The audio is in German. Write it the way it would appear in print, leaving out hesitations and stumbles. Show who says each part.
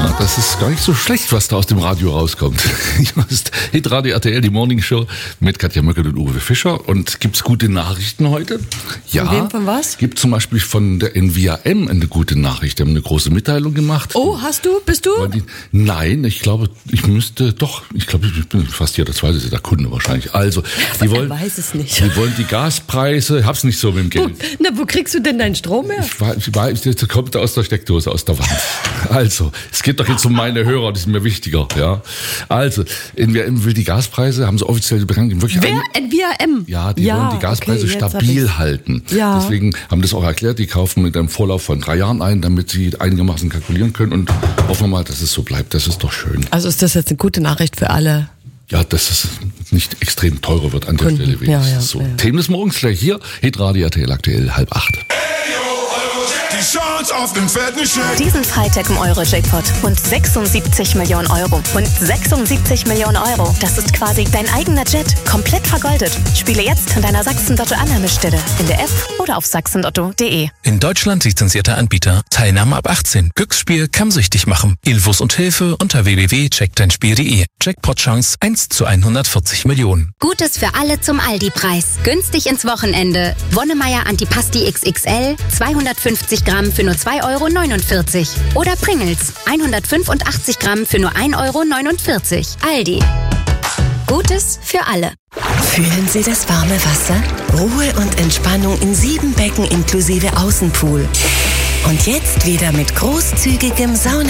Speaker 1: Ja, das ist gar nicht so schlecht, was da aus dem Radio rauskommt. Das ist Hitradio RTL, die Morning Show mit Katja Möckel und Uwe Fischer. Und gibt's gute Nachrichten heute? Ja.
Speaker 2: Von wem, von was?
Speaker 1: Gibt zum Beispiel von der NVRM eine gute Nachricht. Die haben eine große Mitteilung gemacht.
Speaker 2: Oh, hast du? Bist du?
Speaker 1: Nein, ich glaube, ich bin fast jeder Zweite ist der Kunde wahrscheinlich. Also, die wollen,
Speaker 2: weiß es nicht.
Speaker 1: Die wollen die Gaspreise, hab's nicht so mit dem Geld.
Speaker 2: Wo kriegst du denn deinen Strom her?
Speaker 1: Das kommt aus der Steckdose, aus der Wand. Also, es geht doch jetzt um meine Hörer, die sind mir wichtiger, ja. Also, NVRM will die Gaspreise, haben sie offiziell bekannt gegeben.
Speaker 2: Wer? NVRM?
Speaker 1: Ja, die wollen die Gaspreise stabil halten.
Speaker 2: Ja.
Speaker 1: Deswegen haben das auch erklärt, die kaufen mit einem Vorlauf von 3 Jahren ein, damit sie einigermaßen kalkulieren können und hoffen wir mal, dass es so bleibt. Das ist doch schön.
Speaker 2: Also ist das jetzt eine gute Nachricht für alle?
Speaker 1: Ja, dass es nicht extrem teurer wird an der Stelle wenigstens. So. Themen des Morgens gleich hier, Hitradio RTL aktuell 7:30.
Speaker 3: Die Chance auf den fetten Scheck.
Speaker 4: Diesen Freitag im Euro-Jackpot. Und 76 Millionen Euro. Und 76 Millionen Euro. Das ist quasi dein eigener Jet. Komplett vergoldet. Spiele jetzt in deiner Sachsen-Lotto-Annahmestelle. In der App oder auf sachsenlotto.de.
Speaker 5: In Deutschland lizenzierter Anbieter. Teilnahme ab 18. Glücksspiel kann süchtig machen. Infos und Hilfe unter www.checkdeinspiel.de. Jackpot-Chance 1:140 Millionen.
Speaker 6: Gutes für alle zum Aldi-Preis. Günstig ins Wochenende. Wonnemeier Antipasti XXL 250 Gramm für nur 2,49 €. Oder Pringles 185 Gramm für nur 1,49 €. Aldi. Gutes für alle.
Speaker 7: Fühlen Sie das warme Wasser? Ruhe und Entspannung in 7 Becken inklusive Außenpool. Und jetzt wieder mit großzügigem Sauna.